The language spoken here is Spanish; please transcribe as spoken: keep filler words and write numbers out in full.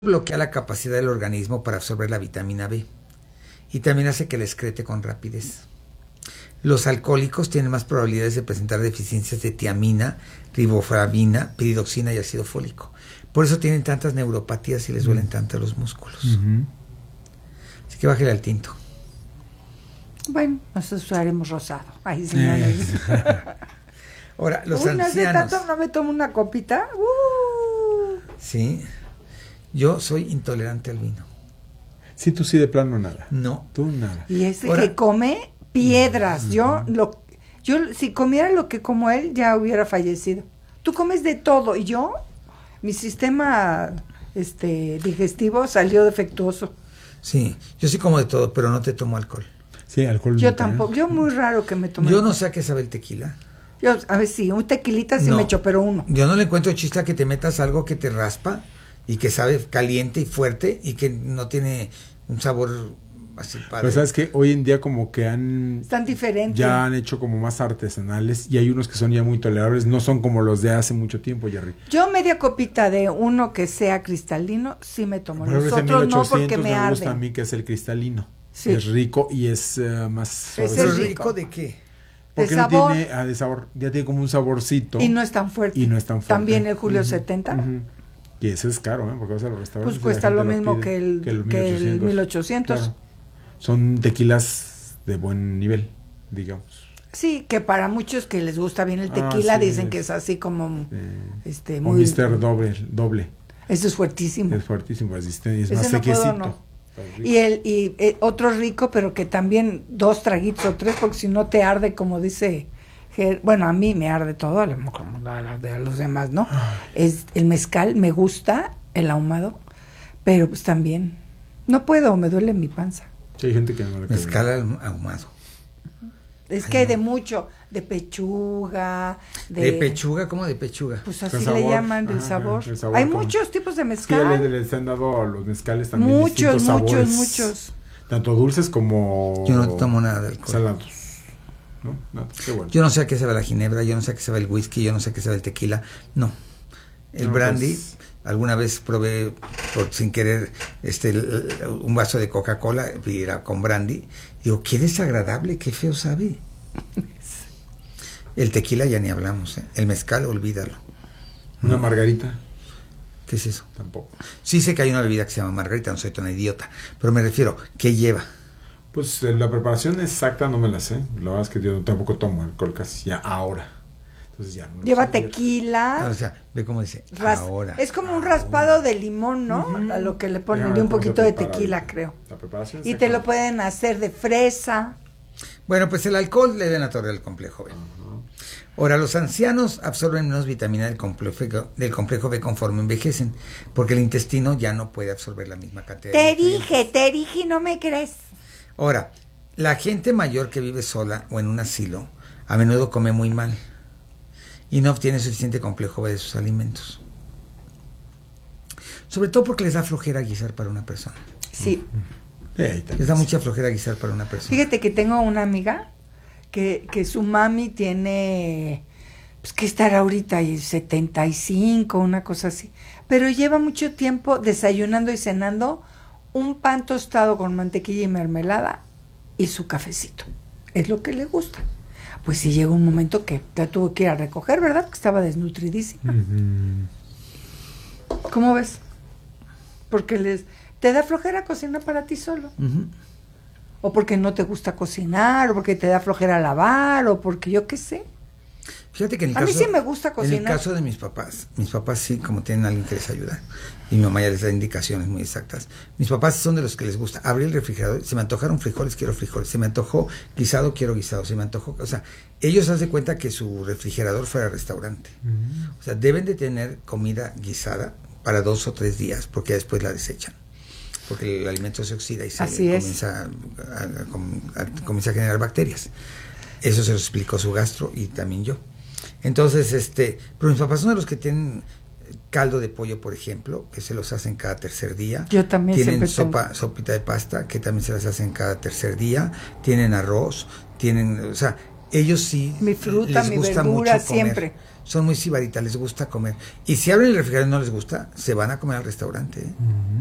bloquea la capacidad del organismo para absorber la vitamina B y también hace que la excrete con rapidez. Los alcohólicos tienen más probabilidades de presentar deficiencias de tiamina, riboflavina, piridoxina y ácido fólico. Por eso tienen tantas neuropatías y les duelen tanto los músculos. Uh-huh. Así que bájale al tinto. Bueno, nosotros haremos rosado. Ay, sí, eh. Ahora, los Uy, ancianos... No, tanto, no me tomo una copita. Uh. Sí. Yo soy intolerante al vino. Sí, tú sí de plano nada. No. Tú nada. Y ese Ahora, que come piedras. Uh-huh. Yo, lo, yo, si comiera lo que como él, ya hubiera fallecido. Tú comes de todo. Y yo, mi sistema este, digestivo salió defectuoso. Sí, yo sí como de todo, pero no te tomo alcohol. Sí, alcohol. Yo tampoco. Yo muy raro que me tome. Yo alcohol. no sé a qué sabe el tequila. Yo, a ver, sí, un tequilita sí no, me echo, pero uno. Yo no le encuentro chiste a que te metas algo que te raspa y que sabe caliente y fuerte y que no tiene un sabor así padre. Pero sabes que hoy en día como que han... Están diferentes. Ya han hecho como más artesanales y hay unos que son ya muy tolerables, no son como los de hace mucho tiempo, Jerry. Yo media copita de uno que sea cristalino sí me tomo. Los otros no, porque me, me arden. gusta a mí que es el cristalino. Sí. Es rico y es uh, más suave. ¿Es rico. rico de qué? Porque de no sabor. tiene, ah, de sabor, ya tiene como un saborcito. Y no es tan fuerte. Y no es tan fuerte. También el Julio uh-huh, setenta. Uh-huh. Y ese es caro, ¿eh? Porque vas a los restaurantes. Pues cuesta lo mismo que el, que el mil ochocientos. Que el mil ochocientos. Claro. Son tequilas de buen nivel, digamos. Sí, que para muchos que les gusta bien el tequila, ah, sí, dicen es, que es así como... Sí. este muy, o mister Doble, doble. Eso es fuertísimo. Es fuertísimo, resistente, es ese más no sequecito. Puedo, no. Y el y eh, otro rico, pero que también dos traguitos o tres, porque si no te arde, como dice... Bueno, a mí me arde todo, como a los demás, ¿no? Es el mezcal, me gusta el ahumado, pero pues también no puedo, me duele mi panza. Sí, hay gente que no le mezcal ahumado. Es Ay, que no. de mucho, de pechuga, de, de pechuga, ¿cómo de pechuga? Pues así le llaman del sabor. El sabor. Hay como... muchos tipos de mezcal. Sí, les, les han dado a los mezcales también muchos, distintos muchos, sabores, muchos. tanto dulces como yo no tomo nada de alcohol. Salados. ¿No? No, qué bueno. Yo no sé a qué sabe la ginebra, yo no sé a qué sabe el whisky, yo no sé a qué sabe el tequila, no. El no, brandy, pues... alguna vez probé por sin querer este un vaso de Coca-Cola y era con brandy. Digo, qué desagradable, qué feo sabe. El tequila ya ni hablamos, ¿eh? El mezcal, olvídalo. ¿Una margarita? ¿Qué es eso? Tampoco. Sí sé que hay una bebida que se llama margarita, no soy tan idiota, pero me refiero, ¿qué lleva? Pues la preparación exacta no me la sé. La verdad es que yo tampoco tomo alcohol casi ya ahora. Entonces ya no lleva tequila. No, o sea, ve cómo dice ras- ahora. Es como un raspado ahora. De limón, ¿no? Uh-huh. A lo que le ponen ya, de un poquito de tequila, creo. La preparación y te lo pueden hacer de fresa. Bueno, pues el alcohol le denatural el complejo B. Uh-huh. Ahora, los ancianos absorben menos vitamina del complejo, del complejo B conforme envejecen, porque el intestino ya no puede absorber la misma cantidad. Te dije, te dije, no me crees. Ahora, la gente mayor que vive sola o en un asilo a menudo come muy mal y no obtiene suficiente complejo B de sus alimentos. Sobre todo porque les da flojera guisar para una persona. Sí. sí les da mucha flojera guisar para una persona. Fíjate que tengo una amiga que, que su mami tiene, pues que estará ahorita y setenta y cinco, una cosa así, pero lleva mucho tiempo desayunando y cenando un pan tostado con mantequilla y mermelada y su cafecito. Es lo que le gusta. Pues sí llega un momento que la tuvo que ir a recoger, ¿verdad? Que estaba desnutridísima. Uh-huh. ¿Cómo ves? Porque les te da flojera cocinar para ti solo. Uh-huh. O porque no te gusta cocinar, o porque te da flojera lavar, o porque yo qué sé. Fíjate que en el a caso, mí sí me gusta cocinar. En el caso de mis papás, mis papás sí, como tienen a alguien que les ayuda, y mi mamá ya les da indicaciones muy exactas. Mis papás son de los que les gusta abrir el refrigerador, se me antojaron frijoles, quiero frijoles, se me antojó guisado, quiero guisado, se me antojó, o sea, ellos hacen cuenta que su refrigerador fuera restaurante. Uh-huh. O sea, deben de tener comida guisada para dos o tres días, porque después la desechan. Porque el alimento se oxida y se comienza a, a, a, a, comienza a generar bacterias. Eso se lo explicó su gastro y también yo. Entonces, este, pero mis papás son de los que tienen caldo de pollo, por ejemplo, que se los hacen cada tercer día. Yo también. Tienen sopa, tengo. sopita de pasta, que también se las hacen cada tercer día. Tienen arroz, tienen, o sea, ellos sí Mi fruta, les mi gusta verdura, mucho comer. siempre. Son muy sibaritas, les gusta comer. Y si abren el refrigerador y no les gusta, se van a comer al restaurante. ¿eh? Ujú.